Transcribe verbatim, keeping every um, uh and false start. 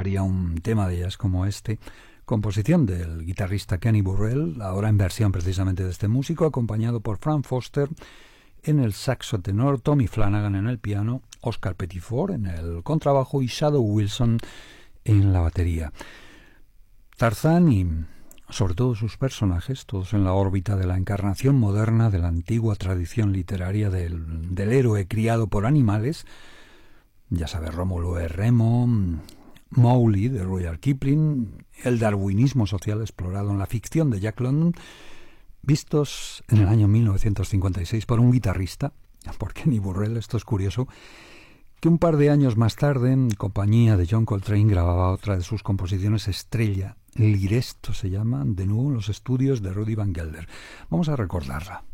haría un tema de jazz como este, composición del guitarrista Kenny Burrell, ahora en versión precisamente de este músico, acompañado por Frank Foster en el saxo tenor, Tommy Flanagan en el piano, Oscar Pettiford en el contrabajo y Shadow Wilson en la batería. Tarzán y sobre todo sus personajes, todos en la órbita de la encarnación moderna de la antigua tradición literaria del, del héroe criado por animales, ya sabes, Rómulo E. Remo, Mowgli de Rudyard Kipling, el darwinismo social explorado en la ficción de Jack London, vistos en el año mil novecientos cincuenta y seis por un guitarrista, por Kenny Burrell. Esto es curioso, que un par de años más tarde, en compañía de John Coltrane, grababa otra de sus composiciones estrella, Liresto se llama, de nuevo en los estudios de Rudy Van Gelder. Vamos a recordarla.